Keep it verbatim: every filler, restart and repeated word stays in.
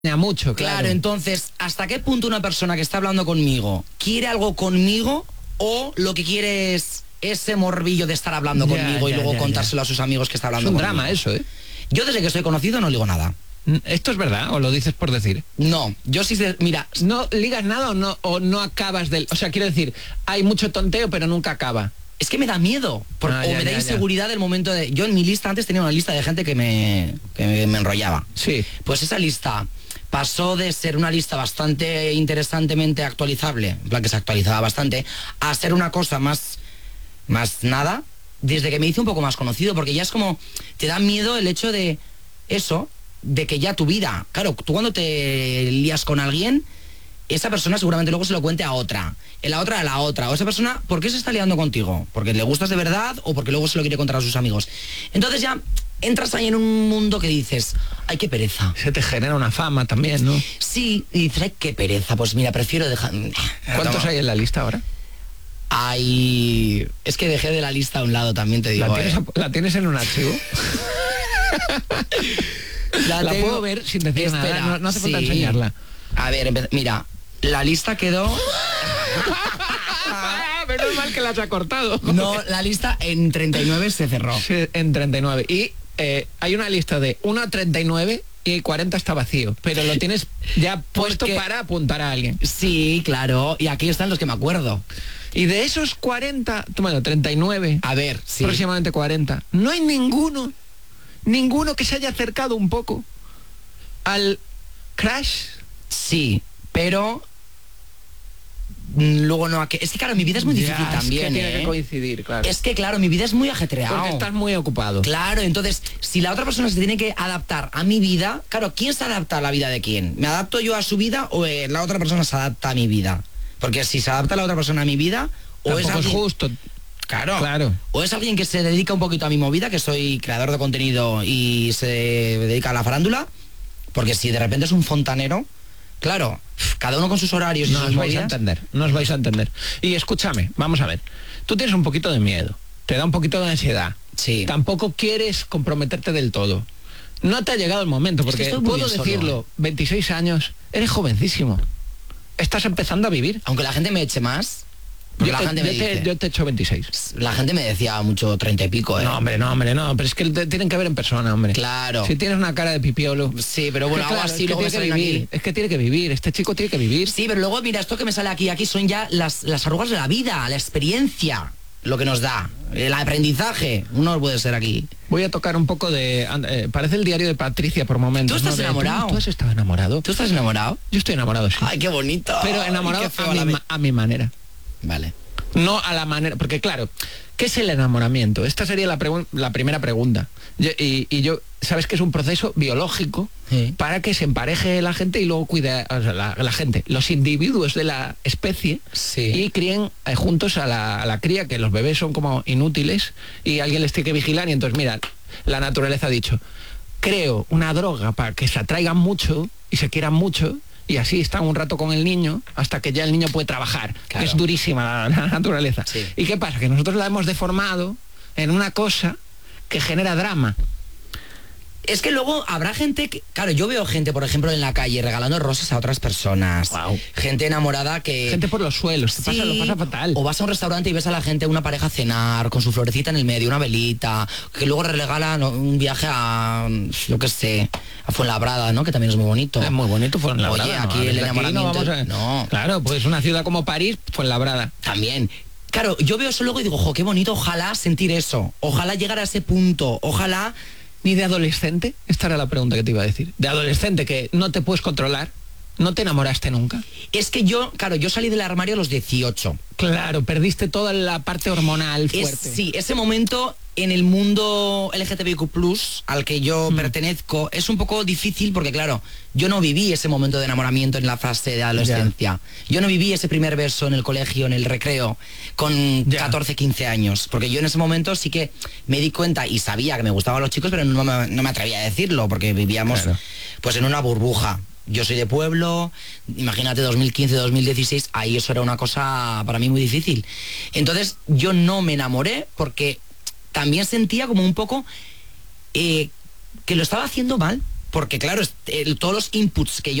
A mucho, claro. claro. Entonces, ¿hasta qué punto una persona que está hablando conmigo quiere algo conmigo o lo que quiere es ese morbillo de estar hablando Ya, conmigo ya, y luego ya, contárselo ya. a sus amigos que está hablando Es un conmigo? drama eso, ¿eh? Yo desde que estoy conocido no ligo nada. ¿Esto es verdad o lo dices por decir? No, yo sí sé, mira... ¿No ligas nada o no, o no acabas del...? O sea, quiero decir, hay mucho tonteo pero nunca acaba. Es que me da miedo, por, Ah, o ya, me da ya, inseguridad ya. el momento de... Yo en mi lista antes tenía una lista de gente que me, que me enrollaba. Sí. Pues esa lista pasó de ser una lista bastante interesantemente actualizable, en plan que se actualizaba bastante, a ser una cosa más, más nada, desde que me hice un poco más conocido, porque ya es como, te da miedo el hecho de eso, de que ya tu vida, claro, tú cuando te lías con alguien, esa persona seguramente luego se lo cuente a otra, en la otra a la otra, o esa persona, ¿por qué se está liando contigo? ¿Porque le gustas de verdad o porque luego se lo quiere contar a sus amigos? Entonces ya entras ahí en un mundo que dices, ay, qué pereza. Se te genera una fama también, ¿no? Sí, y dices, ay, qué pereza, pues mira, prefiero dejar... ¿Cuántos hay en la lista ahora? Hay... Es que dejé de la lista a un lado, también te digo. ¿La tienes, eh. ¿la tienes en un archivo? La, La tengo- puedo ver sin decir Espera, nada, no, no hace falta sí. enseñarla. A ver, empe- mira, la lista quedó... Menos mal que las ha cortado. No, la lista en treinta y nueve se cerró. Sí, en treinta y nueve. Y eh, hay una lista de uno a treinta y nueve y cuarenta está vacío. Pero lo tienes ya puesto Porque- para apuntar a alguien. Sí, claro, y aquí están los que me acuerdo. Y de esos cuarenta, bueno, treinta y nueve, A ver, sí. próximamente cuarenta, no hay ninguno, ninguno que se haya acercado un poco al Crash. Sí, pero... mm, Luego no... a que- Es que claro, mi vida es muy difícil Ya, también, es que tiene ¿eh? que coincidir, claro. Es que claro, mi vida es muy ajetreado. Porque estás muy ocupado. Claro, entonces, si la otra persona se tiene que adaptar a mi vida, claro, ¿quién se adapta a la vida de quién? ¿Me adapto yo a su vida o eh, la otra persona se adapta a mi vida? Porque si se adapta la otra persona a mi vida, o Tampoco es es alguien... justo. Claro, Claro. o es alguien que se dedica un poquito a mi movida, que soy creador de contenido y se dedica a la farándula, porque si de repente es un fontanero, claro, cada uno con sus horarios y No sus os vais a movidas. entender, no os vais a entender. Y escúchame, vamos a ver. Tú tienes un poquito de miedo, te da un poquito de ansiedad. Sí. Tampoco quieres comprometerte del todo. No te ha llegado el momento, Es que porque estoy muy puedo bien solo, decirlo, ¿eh? veintiséis años, eres jovencísimo. Estás empezando a vivir. Aunque la gente me eche más, porque Yo la te, gente me yo te- dice... yo te echo veintiséis. La gente me decía mucho treinta y pico, ¿eh? No, hombre, no, hombre, no, pero es que te tienen que ver en persona, hombre. Claro. Si tienes una cara de pipiolo. Sí, pero bueno, Es que hago claro, así, es que luego me tiene que salen vivir, aquí. es que tiene que vivir, este chico tiene que vivir. Sí, pero luego, mira, esto que me sale aquí, aquí son ya las, las arrugas de la vida, la experiencia, lo que nos da, el aprendizaje. Uno puede ser aquí. Voy a tocar un poco de... eh, parece el diario de Patricia por momentos. ¿Tú estás ¿no? De, enamorado? ¿Tú, tú has estado enamorado? ¿Tú estás enamorado? Yo estoy enamorado, sí. Ay, qué bonito. Pero Ay, enamorado qué feo a, la mi, ve- ma- a mi manera. Vale. No a la manera... Porque claro, ¿qué es el enamoramiento? Esta sería la, pregun- la primera pregunta. Yo- y, y yo, sabes que es un proceso biológico Sí. para que se empareje la gente y luego cuide o sea, la, la gente, los individuos de la especie Sí. y críen eh, juntos a la, a la cría, que los bebés son como inútiles y alguien les tiene que vigilar y entonces mira, la naturaleza ha dicho, creo una droga para que se atraigan mucho y se quieran mucho y así están un rato con el niño hasta que ya el niño puede trabajar. Claro. Es durísima la, la naturaleza. Sí. ¿Y qué pasa? Que nosotros la hemos deformado en una cosa que genera drama. Es que luego habrá gente que... Claro, yo veo gente, por ejemplo, en la calle regalando rosas a otras personas. Guau. Gente enamorada que... Gente por los suelos, te pasa, lo pasa fatal. O vas a un restaurante y ves a la gente, una pareja cenar, con su florecita en el medio, una velita, que luego regalan un viaje a, yo qué sé, a Fuenlabrada, ¿no? Que también es muy bonito. Es muy bonito Fuenlabrada. Oye, ¿no? aquí el Desde enamoramiento... no vamos a- no. Claro, pues una ciudad como París, Fuenlabrada. También. Claro, yo veo eso luego y digo, jo, qué bonito, ojalá sentir eso. Ojalá llegar a ese punto. Ojalá... Ni de adolescente, esta era la pregunta que te iba a decir. De adolescente que no te puedes controlar, no te enamoraste nunca. Es que yo, claro, yo salí del armario a los dieciocho. Claro, perdiste toda la parte hormonal Es, fuerte. sí, ese momento en el mundo L G T B I Q plus, al que yo Mm. pertenezco, es un poco difícil porque, claro, yo no viví ese momento de enamoramiento en la fase de adolescencia. Yo no viví ese primer beso en el colegio, en el recreo, con Ya. catorce, quince años. Porque yo en ese momento sí que me di cuenta y sabía que me gustaban los chicos, pero no me, no me atrevía a decirlo porque vivíamos Claro. pues en una burbuja. Yo soy de pueblo, imagínate dos mil quince, dos mil dieciséis, ahí eso era una cosa para mí muy difícil. Entonces yo no me enamoré porque también sentía como un poco eh, que lo estaba haciendo mal. porque claro, es- el- todos los inputs que yo